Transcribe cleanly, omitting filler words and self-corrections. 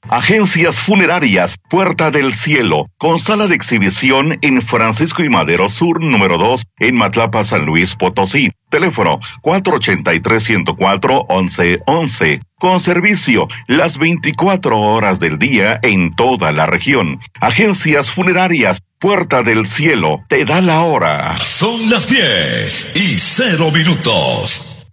Agencias Funerarias Puerta del Cielo, con sala de exhibición en Francisco y Madero Sur número 2, en Matlapa, San Luis Potosí. Teléfono 483-104-1111. Con servicio las 24 horas del día en toda la región. Agencias Funerarias Puerta del Cielo te da la hora. Son las 10:00 y 0 minutos.